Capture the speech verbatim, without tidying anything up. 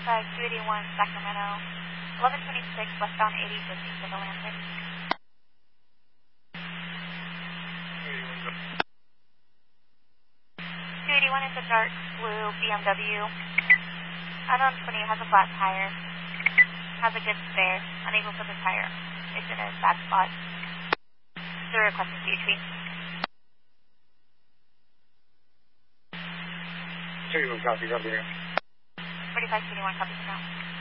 forty-five two eighty-one Sacramento, eleven twenty-six westbound eighty fifty for the Atlantic. two eighty-one is a dark blue B M W. Unknown twenty has a flat tire. Has a good spare. Unable to put the tire. It's in a bad spot. They're requesting C H P. two eighty-one copy, copy. forty-five two eighty-one copy for now.